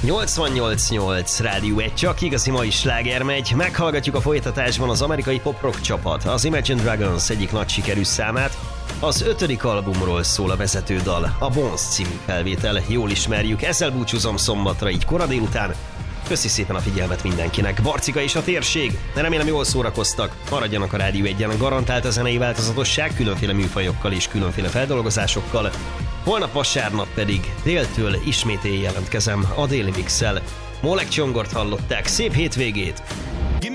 88.8 Rádió 1, csak igazi mai sláger megy. Meghallgatjuk a folytatásban az amerikai pop-rock csapat, az Imagine Dragons egyik nagy sikerű számát. Az 5. albumról szól a vezető dal, a Bones című felvétel, jól ismerjük. Ezzel búcsúzom szombatra, így kora délután. Köszi szépen a figyelmet mindenkinek. Barcika és a térség. Remélem jól szórakoztak. Maradjanak a Rádió 1-en, garantált a zenei változatosság, különféle műfajokkal és különféle feldolgozásokkal. Holnap vasárnap pedig déltől ismét én jelentkezem a Déli Mix-szel. Molek Csongort hallották, szép hétvégét!